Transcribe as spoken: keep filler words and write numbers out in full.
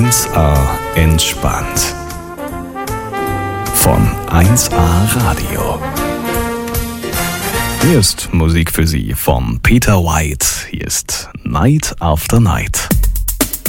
eins A entspannt. Von eins A Radio. Hier ist Musik für Sie von Peter White. Hier ist Night After Night.